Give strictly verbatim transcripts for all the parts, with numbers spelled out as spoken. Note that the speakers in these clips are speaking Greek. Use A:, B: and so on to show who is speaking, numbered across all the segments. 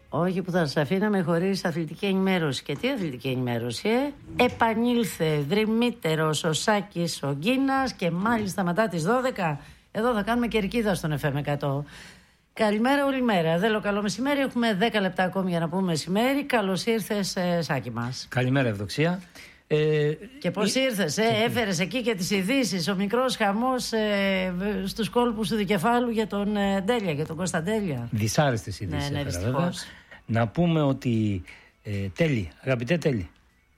A: Όχι που θα σας αφήναμε χωρίς αθλητική ενημέρωση. Και τι αθλητική ενημέρωση, ε? Επανήλθε δρυμύτερος ο Σάκης ο Γκίνας και μάλιστα μετά τις δώδεκα. Εδώ θα κάνουμε κερκίδα στον εφ εμ εκατό. Καλημέρα όλη μέρα. Δεν λέω καλό μεσημέρι. Έχουμε δέκα λεπτά ακόμη για να πούμε μεσημέρι. Καλώς ήρθες, ε, Σάκη μας.
B: Καλημέρα, Ευδοξία. Ε,
A: και πώς ε, ήρθες, ε, και... έφερες εκεί και τις ειδήσεις. Ο μικρός χαμός ε, στους κόλπους του δικεφάλου για τον ε, Ντέλια, για τον Κωνσταντέλια.
B: Δυσάρεστες ειδήσεις.
A: Ναι, ναι,
B: έφερα, βέβαια. Να πούμε ότι ε, Τέλη, αγαπητέ Τέλη,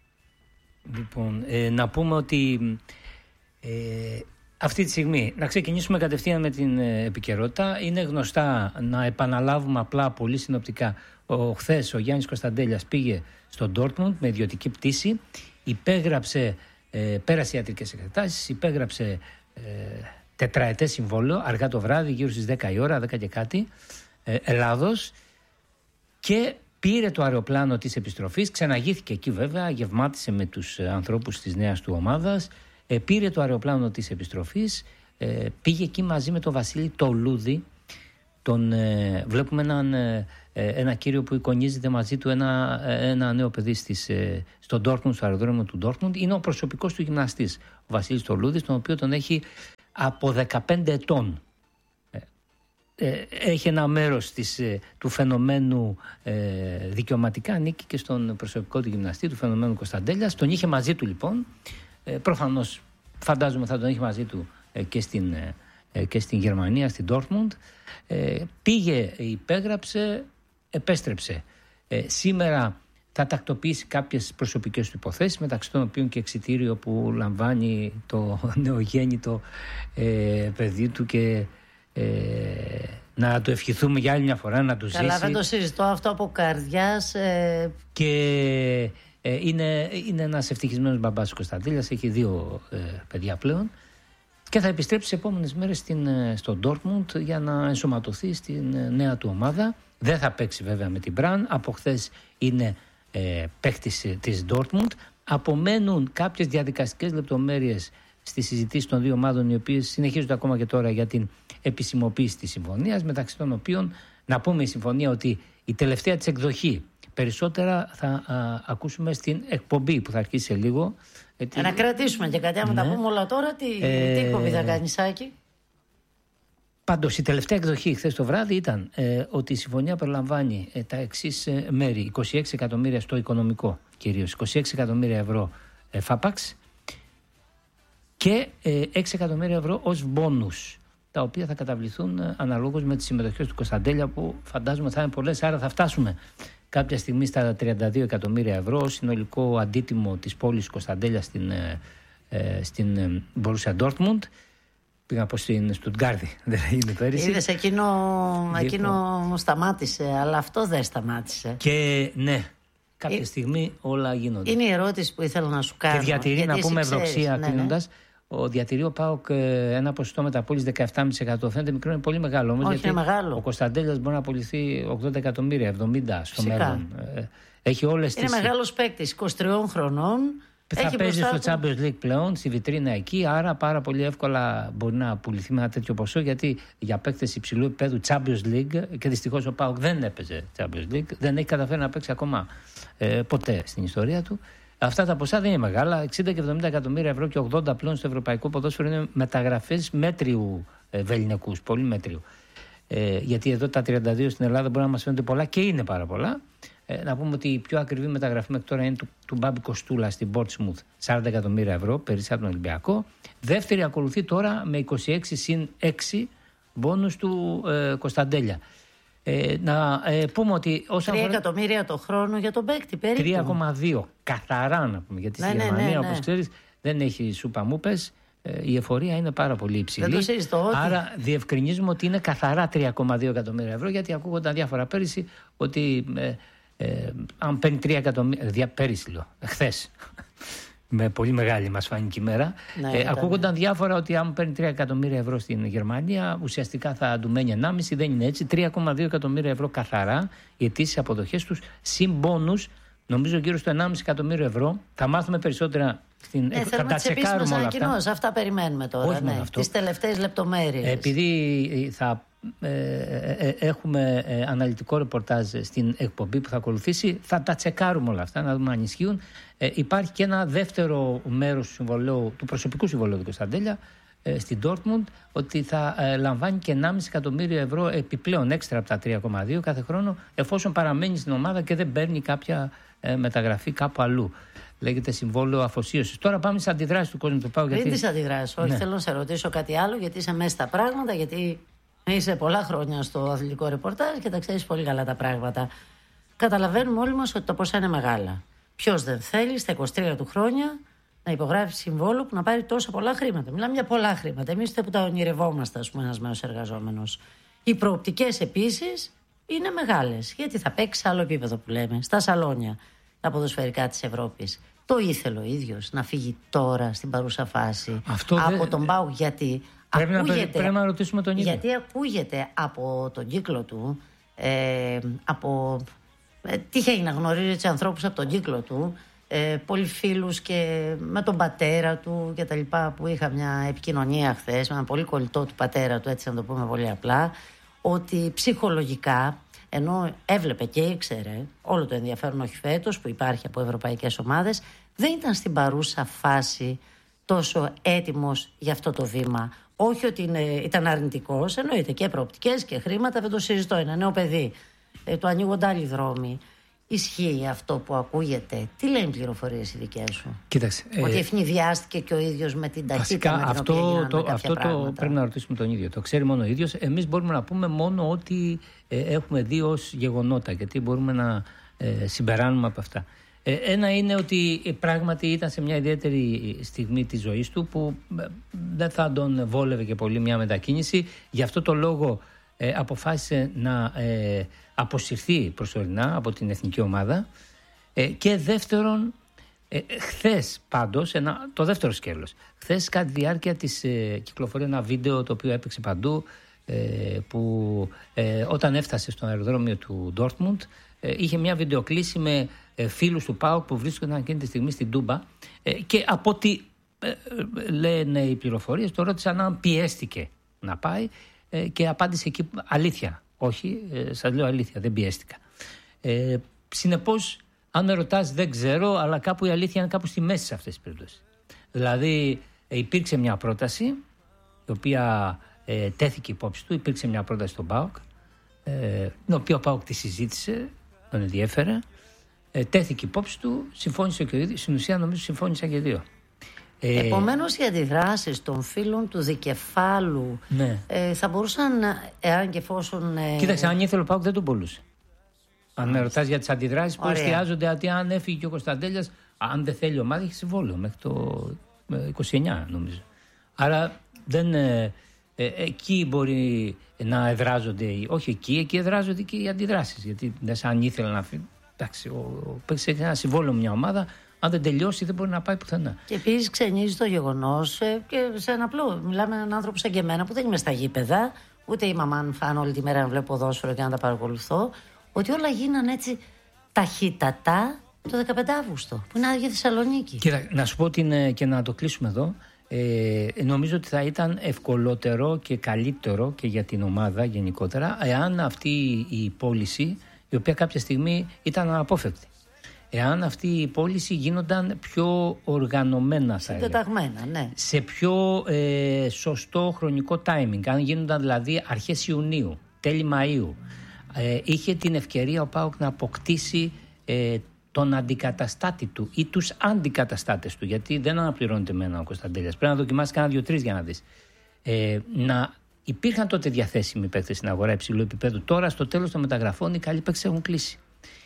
B: λοιπόν, ε, να πούμε ότι ε, αυτή τη στιγμή να ξεκινήσουμε κατευθείαν με την ε, επικαιρότητα. Είναι γνωστά, να επαναλάβουμε απλά πολύ συνοπτικά. Ο, χθες ο Γιάννης Κωνσταντέλιας πήγε στο Ντόρτμουντ με ιδιωτική πτήση, υπέγραψε, ε, πέρασε ιατρικές εξετάσεις, υπέγραψε ε, τετραετές συμβόλαιο αργά το βράδυ, γύρω στις δέκα η ώρα, δέκα και κάτι, ε, Ελλάδος, και πήρε το αεροπλάνο της επιστροφής, ξαναγήθηκε εκεί βέβαια, γευμάτισε με τους ανθρώπους της νέας του ομάδας, ε, πήρε το αεροπλάνο της επιστροφής, ε, πήγε εκεί μαζί με τον Βασίλη Τολούδη. Τον, ε, βλέπουμε έναν, ε, ένα κύριο που εικονίζεται μαζί του ένα, ένα νέο παιδί στις, ε, στο Ντόρτμουντ, στο αεροδρόμιο του Ντόρτμουντ. Είναι ο προσωπικός του γυμναστής, ο Βασίλης Τολούδης, τον οποίο τον έχει από δεκαπέντε ετών. Ε, έχει ένα μέρος της, ε, του φαινομένου ε, δικαιωματικά, ανήκει και στον προσωπικό του γυμναστή, του φαινομένου Κωνσταντέλιας. Τον είχε μαζί του λοιπόν, ε, προφανώς φαντάζομαι θα τον είχε μαζί του ε, και, στην, ε, και στην Γερμανία, στην Ντόρτμουντ. Ε, πήγε, υπέγραψε, επέστρεψε. Ε, σήμερα θα τακτοποιήσει κάποιες προσωπικές του υποθέσεις, μεταξύ των οποίων και εξιτήριο που λαμβάνει το νεογέννητο ε, παιδί του και Ε, να το ευχηθούμε για άλλη μια φορά να το ζήσει.
A: Καλά, δεν το συζητώ αυτό από καρδιάς. Ε...
B: Και ε, είναι, είναι ένας ευτυχισμένος μπαμπάς Κωνσταντέλιας, έχει δύο ε, παιδιά πλέον και θα επιστρέψει τις επόμενες μέρες στην, στο Ντόρτμουντ για να ενσωματωθεί στην νέα του ομάδα. Δεν θα παίξει βέβαια με την Μπραν, από χθες είναι ε, παίκτης της Ντόρτμουντ. Απομένουν κάποιες διαδικαστικές λεπτομέρειες στη συζητήση των δύο ομάδων, οι οποίες συνεχίζονται ακόμα και τώρα για την επισημοποίηση της συμφωνίας, μεταξύ των οποίων να πούμε η συμφωνία ότι η τελευταία της εκδοχή περισσότερα θα α, ακούσουμε στην εκπομπή που θα αρχίσει σε λίγο.
A: Γιατί... Να κρατήσουμε και κάτι, άμα ναι. τα πούμε όλα τώρα, τι, ε... τι εκπομπή θα κάνει, Σάκη?
B: Πάντως η τελευταία εκδοχή χθες το βράδυ ήταν ε, ότι η συμφωνία περιλαμβάνει ε, τα εξής ε, μέρη: είκοσι έξι εκατομμύρια στο οικονομικό, κυρίως είκοσι έξι εκατομμύρια ευρώ ε, φάπαξ και ε, έξι εκατομμύρια ευρώ ως μπόνους, τα οποία θα καταβληθούν ε, αναλόγως με τις συμμετοχές του Κωνσταντέλια, που φαντάζομαι θα είναι πολλές, άρα θα φτάσουμε κάποια στιγμή στα τριάντα δύο εκατομμύρια ευρώ, συνολικό αντίτιμο της πόλης Κωνσταντέλια στην, ε, ε, στην ε, Μπορούσια Ντόρτμουντ. Πήγα από στην Στουτγκάρδη, δεν είναι πέρυσι.
A: Είδες, εκείνο, εκείνο μου σταμάτησε, αλλά αυτό δεν σταμάτησε.
B: Και ναι, κάποια ε... στιγμή όλα γίνονται.
A: Είναι η ερώτηση που ήθελα να σου κάνω.
B: Και διατηρεί, να πούμε Ευδοξία, ναι, κλείνοντας, ναι. Ο διατηρεί ο ΠΑΟΚ ένα ποσοστό μεταπώλησης δεκαεπτά κόμμα πέντε τοις εκατό. Φαίνεται μικρό, είναι πολύ μεγάλο όμως.
A: Όχι,
B: γιατί
A: είναι μεγάλο.
B: Ο Κωνσταντέλιας μπορεί να απολυθεί ογδόντα εκατομμύρια, εβδομήντα στο μέλλον. Έχει όλες
A: είναι
B: τις...
A: μεγάλος παίκτης, είκοσι τριών χρονών.
B: Θα έχει παίζει στο Champions League πλέον, στη βιτρίνα εκεί, άρα πάρα πολύ εύκολα μπορεί να πουληθεί με ένα τέτοιο ποσό, γιατί για παίκτες υψηλού επίπεδου Champions League, και δυστυχώς ο ΠΑΟΚ δεν έπαιζε Champions League, δεν έχει καταφέρει να παίξει ακόμα ε, ποτέ στην ιστορία του. Αυτά τα ποσά δεν είναι μεγάλα, εξήντα και εβδομήντα εκατομμύρια ευρώ και ογδόντα πλέον στο ευρωπαϊκό ποδόσφαιρο είναι μεταγραφές μέτριου ε, βεληνικούς, πολύ μέτριου. Ε, γιατί εδώ τα τριάντα δύο στην Ελλάδα μπορεί να μας φαίνονται πολλά και είναι πάρα πολλά. Ε, να πούμε ότι η πιο ακριβή μεταγραφή μέχρι τώρα είναι του, του Μπάμπη Κοστούλα στην Portsmouth, σαράντα εκατομμύρια ευρώ, περισσά από τον Ολυμπιακό. Δεύτερη ακολουθεί τώρα με είκοσι έξι συν έξι μπόνους του ε, Κωνσταντέλια. Ε, να ε, πούμε ότι όσον
A: τρία εκατομμύρια το χρόνο για τον παίκτη περίπου.
B: τρία κόμμα δύο καθαρά να πούμε, γιατί
A: ναι,
B: στη
A: ναι,
B: Γερμανία,
A: ναι, ναι.
B: όπως ξέρεις, δεν έχει σουπαμούπες. Ε, η εφορία είναι πάρα πολύ υψηλή.
A: Δεν το συζητώ, ότι...
B: Άρα διευκρινίζουμε ότι είναι καθαρά τρία κόμμα δύο εκατομμύρια ευρώ, γιατί ακούγονταν διάφορα πέρυσι ότι ε, ε, αν παίρνει τρία εκατομμύρια. Πέρυσι λέω, χθες. Με πολύ μεγάλη μας φάνηκε ημέρα. Ναι, ε, ακούγονταν διάφορα ότι αν παίρνει τρία εκατομμύρια ευρώ στην Γερμανία, ουσιαστικά θα του μένει ενάμιση. Δεν είναι έτσι. τρία κόμμα δύο εκατομμύρια ευρώ καθαρά οι αιτήσεις αποδοχές τους, συν μπόνους, νομίζω γύρω στο ενάμιση εκατομμύριο ευρώ. Θα μάθουμε περισσότερα. Στην...
A: Ε, θέλουμε τις επίσημες ανακοινώσεις. Αυτά περιμένουμε τώρα. Ναι, τις τελευταίες λεπτομέρειες.
B: Επειδή θα ε, ε, έχουμε ε, αναλυτικό ρεπορτάζ στην εκπομπή που θα ακολουθήσει. Θα τα τσεκάρουμε όλα αυτά, να δούμε αν ισχύουν. Ε, υπάρχει και ένα δεύτερο μέρος του, συμβολέου, του προσωπικού συμβολέου του Κωνσταντέλια ε, στην Dortmund, ότι θα ε, λαμβάνει και ενάμιση εκατομμύριο ευρώ επιπλέον έξτρα από τα τρία κόμμα δύο κάθε χρόνο, εφόσον παραμένει στην ομάδα και δεν παίρνει κάποια ε, μεταγραφή κάπου αλλού. Λέγεται συμβόλαιο αφοσίωσης. Τώρα πάμε στις αντιδράσεις του κόσμου του ΠΑΟΚ.
A: Πριν τις αντιδράσεις, όχι, ναι. Θέλω να σε ρωτήσω κάτι άλλο, γιατί είσαι μέσα στα πράγματα, γιατί είσαι πολλά χρόνια στο αθλητικό ρεπορτάζ και τα ξέρεις πολύ καλά τα πράγματα. Καταλαβαίνουμε όλοι μας ότι τα ποσά είναι μεγάλα. Ποιος δεν θέλει στα είκοσι τρία του χρόνια να υπογράψει συμβόλαιο που να πάρει τόσα πολλά χρήματα? Μιλάμε για πολλά χρήματα. Εμείς που τα ονειρευόμαστε, ας πούμε, ένας μέσος εργαζόμενος. Οι προοπτικές επίσης είναι μεγάλες, γιατί θα παίξει σε άλλο επίπεδο που λέμε, στα σαλόνια, τα ποδοσφαιρικά της Ευρώπης. Το ήθελε ο ίδιος να φύγει τώρα στην παρούσα φάση αυτό από δε... τον ΠΑΟΚ, γιατί
B: πρέπει,
A: ακούγεται,
B: να, πρέπει να ρωτήσουμε τον ίδιο.
A: Γιατί ακούγεται από τον κύκλο του, ε, από ε, τυχαίνει να γνωρίζει τους ανθρώπους από τον κύκλο του, ε, πολλοί φίλους και με τον πατέρα του και τα λοιπά, που είχα μια επικοινωνία χθες με ένα πολύ κολλητό του πατέρα του, έτσι να το πούμε πολύ απλά, ότι ψυχολογικά, ενώ έβλεπε και ήξερε όλο το ενδιαφέρον, όχι φέτος που υπάρχει από ευρωπαϊκές ομάδες, δεν ήταν στην παρούσα φάση τόσο έτοιμος για αυτό το βήμα. Όχι ότι είναι, ήταν αρνητικός, εννοείται και προοπτικές και χρήματα, δεν το συζητώ, είναι νέο παιδί, ε, του ανοίγονται άλλοι δρόμοι. Ισχύει αυτό που ακούγεται? Τι λένε οι πληροφορίες οι δικές σου?
B: Κοίταξε,
A: ότι
B: ε,
A: ευνηδιάστηκε και ο ίδιος με την ταχύτητα με την
B: αυτό,
A: οποία γίνανε
B: το,
A: κάποια
B: αυτό
A: πράγματα.
B: Το πρέπει να ρωτήσουμε τον ίδιο. Το ξέρει μόνο ο ίδιος. Εμείς μπορούμε να πούμε μόνο ότι ε, έχουμε δει ως γεγονότα, γιατί μπορούμε να ε, συμπεράνουμε από αυτά. Ε, ένα είναι ότι ε, πράγματι ήταν σε μια ιδιαίτερη στιγμή της ζωής του που ε, δεν θα τον βόλευε και πολύ μια μετακίνηση. Γι' αυτό το λόγο ε, αποφάσισε να ε, αποσυρθεί προσωρινά από την εθνική ομάδα. Ε, και δεύτερον, ε, χθες πάντως, ένα, το δεύτερο σκέλος, χθες κατά τη διάρκεια της ε, κυκλοφορία ένα βίντεο το οποίο έπαιξε παντού, ε, που ε, όταν έφτασε στο αεροδρόμιο του Dortmund ε, είχε μια βιντεοκλήση με ε, φίλους του ΠΑΟΚ που βρίσκονταν εκείνη τη στιγμή στην Τούμπα, ε, και από ό,τι ε, λένε οι πληροφορίες, το ρώτησαν αν πιέστηκε να πάει, ε, και απάντησε εκεί αλήθεια. Όχι, ε, σας λέω αλήθεια, δεν πιέστηκα. Ε, συνεπώς, αν με ρωτάς, δεν ξέρω, αλλά κάπου η αλήθεια είναι κάπου στη μέση σε αυτές τις περιπτώσεις. Δηλαδή, ε, υπήρξε μια πρόταση, η οποία ε, τέθηκε υπόψη του, υπήρξε μια πρόταση στον ΠΑΟΚ, ε, την οποία ο ΠΑΟΚ τη συζήτησε, τον ενδιέφερε, ε, τέθηκε υπόψη του, συμφώνησε και ο ίδιος, στην ουσία νομίζω συμφώνησαν και δύο. Ε,
A: Επομένως, οι αντιδράσεις των φίλων του δικεφάλου, ναι, ε, θα μπορούσαν, εάν και εφόσον. Ε...
B: Κοίταξε, αν ήθελε ο ΠΑΟΚ δεν τον πουλούσε. Αν με ρωτάς για τις αντιδράσεις που εστιάζονται, ότι αν έφυγε και ο Κωνσταντέλιας, αν δεν θέλει η ομάδα, έχει συμβόλαιο μέχρι το είκοσι εννιά νομίζω. Άρα δεν, ε, ε, εκεί μπορεί να εδράζονται, όχι εκεί, εκεί εδράζονται και οι αντιδράσεις. Γιατί αν ήθελε να φύγει, εντάξει, παίξει ένα συμβόλαιο μια ομάδα. Αν δεν τελειώσει, δεν μπορεί να πάει πουθενά.
A: Και επίσης ξενίζει το γεγονός, ε, και σε ένα απλό. Μιλάμε με έναν άνθρωπο σαν και εμένα που δεν είμαι στα γήπεδα, ούτε είμαι αμάν φαν όλη τη μέρα να βλέπω ποδόσφαιρο και να τα παρακολουθώ, ότι όλα γίνανε έτσι ταχύτατα το δεκαπέντε Αυγούστου, που είναι άδεια Θεσσαλονίκη.
B: Κοίτα, να σου πω ότι είναι, και να το κλείσουμε εδώ. Ε, νομίζω ότι θα ήταν ευκολότερο και καλύτερο και για την ομάδα γενικότερα, εάν αυτή η πώληση, η οποία κάποια στιγμή ήταν αναπόφευκτη, εάν αυτή η πώληση γίνονταν πιο οργανωμένα, θα έλεγα.
A: Ναι.
B: Σε πιο ε, σωστό χρονικό timing. Αν γίνονταν δηλαδή αρχές Ιουνίου, τέλη Μαΐου. Ε, είχε την ευκαιρία ο ΠΑΟΚ να αποκτήσει ε, τον αντικαταστάτη του ή τους αντικαταστάτες του. Γιατί δεν αναπληρώνεται με έναν ο Κωνσταντέλιας. Πρέπει να δοκιμάσει κάνα δύο-τρεις για να δεις. Ε, να υπήρχαν τότε διαθέσιμοι παίκτες στην αγορά υψηλού επίπεδου. Τώρα στο τέλος των μεταγραφών οι καλοί παίκτες έχουν κλείσει.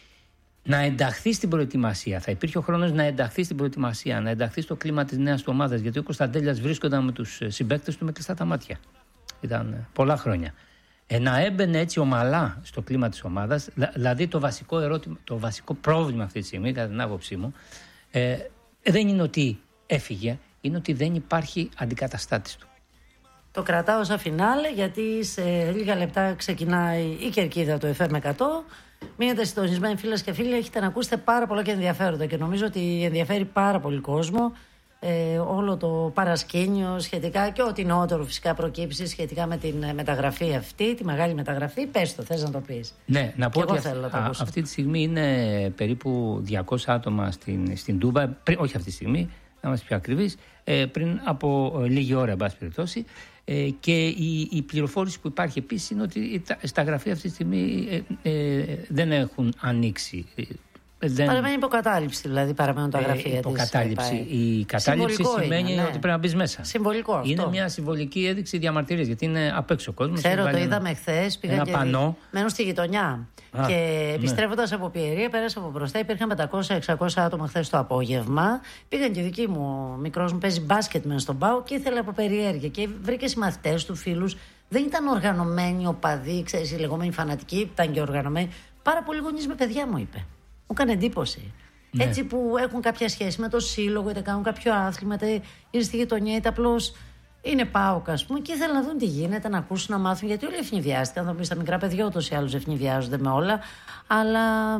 B: Να ενταχθεί στην προετοιμασία. Θα υπήρχε ο χρόνος να ενταχθεί στην προετοιμασία, να ενταχθεί στο κλίμα της νέας του ομάδας. Γιατί ο Κωνσταντέλιας βρίσκονταν με τους συμπαίκτες του με κλειστά τα μάτια. Ήταν πολλά χρόνια. Ε, να έμπαινε έτσι ομαλά στο κλίμα της ομάδας, δηλαδή το βασικό ερώτημα, το βασικό πρόβλημα αυτή τη στιγμή, κατά την άποψή μου, ε, δεν είναι ότι έφυγε, είναι ότι δεν υπάρχει αντικαταστάτης του.
A: Το κρατάω σαν φινάλε, γιατί σε λίγα λεπτά ξεκινάει η κερκίδα του εφ εμ εκατό. Μείνετε συντονισμένοι, φίλες και φίλοι. Έχετε να ακούσετε πάρα πολλά και ενδιαφέροντα και νομίζω ότι ενδιαφέρει πάρα πολύ κόσμο. ε, όλο το παρασκήνιο σχετικά και ό,τι νεότερο φυσικά προκύψει σχετικά με την μεταγραφή αυτή, τη μεγάλη μεταγραφή. Πες το, θες να το πεις?
B: Ναι, να πω ότι αυ, α, αυτή τη στιγμή είναι περίπου διακόσια άτομα στην, στην Τούμπα, πριν, όχι αυτή τη στιγμή, να είμαστε πιο ακριβείς, ε, πριν από ε, λίγη ώρα, εν πάση περιπτώσει. Ε, και η, η πληροφόρηση που υπάρχει επίσης είναι ότι τα, στα γραφεία αυτή τη στιγμή ε, ε, δεν έχουν ανοίξει. Δεν...
A: Παραμένει υποκατάληψη, δηλαδή παραμένουν τα γραφεία.
B: Ε, υποκατάληψη. Η κατάληψη σημαίνει είναι, ναι. ότι πρέπει να μπει μέσα.
A: Συμβολικό αυτό.
B: Είναι μια συμβολική έδειξη διαμαρτυρίας, γιατί είναι απ' έξω ο κόσμος.
A: Ξέρω, το είδαμε χθες. Πήγα
B: ένα
A: και
B: πανό.
A: Μένω στη γειτονιά. Α, και επιστρέφοντας ναι. από Πιερία, πέρασα από μπροστά. Υπήρχαν πεντακόσια εξακόσια άτομα χθες το απόγευμα. Πήγαν και δικοί μου, μικρός μου παίζει μπάσκετ μεν στον ΠΑΟ και ήθελε από περιέργεια. Και βρήκε συμμαθητές του, φίλους. Δεν ήταν οργανωμένοι οπαδοί, ξέρεις, οι λεγόμενοι φανατικοί, ήταν και οργανωμένοι. Πάρα πολλοί γονείς με παιδιά μου, είπε. Μου έκανε εντύπωση. Ναι. Έτσι που έχουν κάποια σχέση με το σύλλογο, είτε κάνουν κάποιο άθλημα, είτε είναι στη γειτονιά, είτε απλώς είναι ΠΑΟΚ, ας πούμε, και ήθελαν να δουν τι γίνεται, να ακούσουν, να μάθουν. Γιατί όλοι ευνηδιάστηκαν. Θα πει στα μικρά παιδιά ούτως ή άλλως ευνηδιάζονται με όλα. Αλλά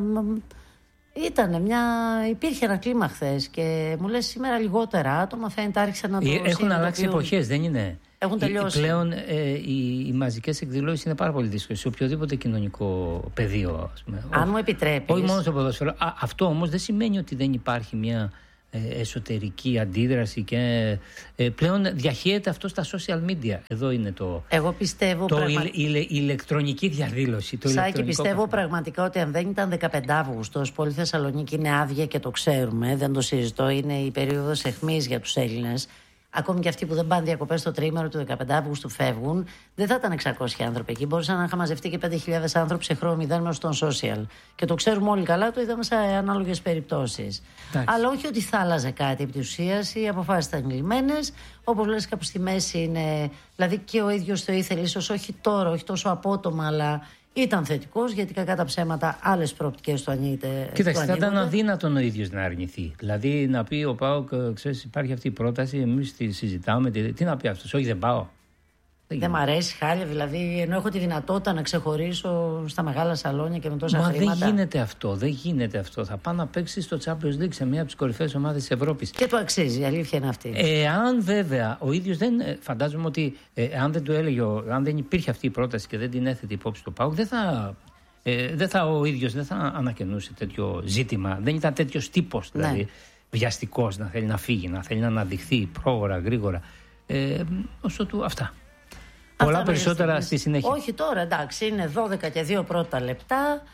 A: ήτανε μια. Υπήρχε ένα κλίμα χθες και μου λες σήμερα λιγότερα άτομα φαίνεται άρχισαν να το.
B: Έχουν αλλάξει εποχές, δεν είναι?
A: Έχουν τελειώσει.
B: Πλέον ε, οι, οι μαζικές εκδηλώσεις είναι πάρα πολύ δύσκολες σε οποιοδήποτε κοινωνικό πεδίο, ας πούμε.
A: Αν μου επιτρέπεις.
B: Όχι μόνο στο ποδόσφαιρο. Α, αυτό όμως δεν σημαίνει ότι δεν υπάρχει μια ε, εσωτερική αντίδραση και ε, πλέον διαχέεται αυτό στα social media. Εδώ είναι το.
A: Εγώ πιστεύω.
B: Το
A: πραγμα...
B: η, η, η, η ηλεκτρονική διαδήλωση. Το
A: Σάκη, πιστεύω κομμάτι. Πραγματικά ότι αν δεν ήταν δεκαπέντε Αυγούστος, πόλη Θεσσαλονίκη είναι άδεια και το ξέρουμε, δεν το συζητώ. Είναι η περίοδος αιχμής για τους Έλληνες. Ακόμη και αυτοί που δεν πάνε διακοπές στο τρίμηνο του δεκαπέντε Αυγούστου φεύγουν, δεν θα ήταν εξακόσιοι άνθρωποι εκεί. Μπορούσαν να είχαν μαζευτεί και πέντε χιλιάδες άνθρωποι σε χρόνο μηδέν μέσα στον social. Και το ξέρουμε όλοι καλά, το είδαμε σε ανάλογες περιπτώσεις. Αλλά όχι ότι θα άλλαζε κάτι επί της ουσίας, οι αποφάσεις ήταν λυμμένες. Όπως λες, κάπου στη μέση είναι. Δηλαδή και ο ίδιος το ήθελε, ίσως όχι τώρα, όχι τόσο απότομα, αλλά. Ήταν θετικός, γιατί κακά τα ψέματα άλλες προοπτικές του ανοίγεται.
B: Κοίταξε, θα ήταν αδύνατον ο ίδιος να αρνηθεί. Δηλαδή να πει ο ΠΑΟΚ, ξέρεις, υπάρχει αυτή η πρόταση, εμείς τη συζητάμε. Τι, τι να πει αυτός, όχι δεν πάω.
A: Δεν, δεν μ' αρέσει, χάλια, δηλαδή, ενώ έχω τη δυνατότητα να ξεχωρίσω στα μεγάλα σαλόνια και με τόσα
B: Μα
A: χρήματα.
B: Μα δεν γίνεται αυτό, δεν γίνεται αυτό. Θα πάει να παίξει στο Champions League σε μία από τις κορυφαίες ομάδες της Ευρώπης.
A: Και του αξίζει, η αλήθεια είναι αυτή.
B: Εάν βέβαια ο ίδιος δεν. Φαντάζομαι ότι ε, αν δεν του έλεγε, αν δεν υπήρχε αυτή η πρόταση και δεν την έθετε υπόψη του ΠΑΟΚ, δεν θα. Ε, δεν θα, ο ίδιος δεν θα ανακαινούσε τέτοιο ζήτημα. Δεν ήταν τέτοιος τύπος, δηλαδή, ναι. βιαστικός, να θέλει να φύγει, να θέλει να αναδειχθεί πρόωρα, γρήγορα. Ε, όσο του αυτά. Πολλά περισσότερα στη συνέχεια.
A: Όχι τώρα, εντάξει, είναι δώδεκα και δύο πρώτα λεπτά.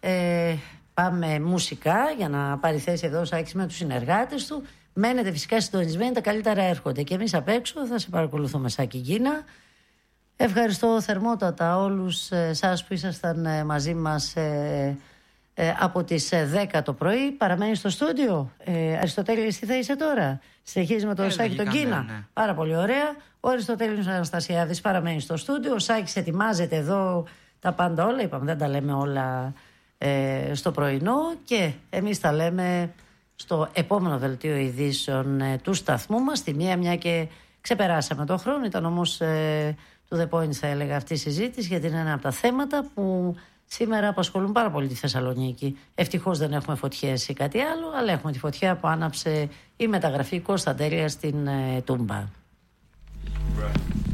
A: Ε, πάμε μουσικά για να πάρει θέση εδώ ο Σάκης με τους συνεργάτες του. Μένετε φυσικά συντονισμένοι, τα καλύτερα έρχονται. Και εμείς απ' έξω θα σε παρακολουθούμε, Σάκη Γκίνα. Ευχαριστώ θερμότατα όλους εσάς που ήσασταν μαζί μας ε, ε, από τις δέκα το πρωί. Παραμένεις στο στούντιο. Ε, Αριστοτέλης, τι θα είσαι τώρα? Συνεχίζει με τον Σάκη τον Γκίνα. Ναι, ναι. Πάρα πολύ ωραία. Ο Αριστοτέλης Αναστασιάδης παραμένει στο στούντιο. Ο Σάκης ετοιμάζεται εδώ τα πάντα όλα. Είπαμε, δεν τα λέμε όλα ε, στο πρωινό. Και εμείς τα λέμε στο επόμενο δελτίο ειδήσεων ε, του σταθμού μας. Στη μία, μια και ξεπεράσαμε τον χρόνο. Ήταν όμως ε, to the point, θα έλεγα, αυτή η συζήτηση, γιατί είναι ένα από τα θέματα που σήμερα απασχολούν πάρα πολύ τη Θεσσαλονίκη. Ευτυχώς δεν έχουμε φωτιές ή κάτι άλλο, αλλά έχουμε τη φωτιά που άναψε η μεταγραφή Κωνσταντέλια στην ε, Τούμπα. Right.